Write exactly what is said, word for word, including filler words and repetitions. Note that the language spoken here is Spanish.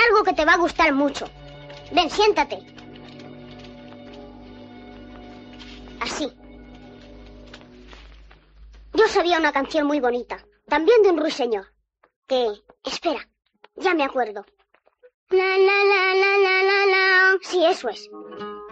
algo que te va a gustar mucho. Ven, siéntate. Así. Yo sabía una canción muy bonita, también de un ruiseñor. Que... Espera, ya me acuerdo. La, la, la, la, la, la, la. Sí, eso es.